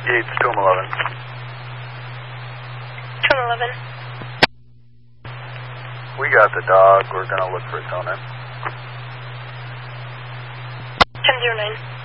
Yates, 211. 211. We got the dog. We're going to look for its owner. 1009.